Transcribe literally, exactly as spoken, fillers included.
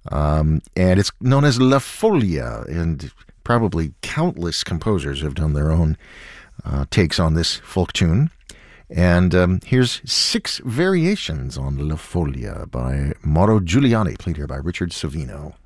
Um, and it's known as La Folia, and probably countless composers have done their own uh, takes on this folk tune. And um, here's six variations on La Folia by Mauro Giuliani, played here by Richard Savino.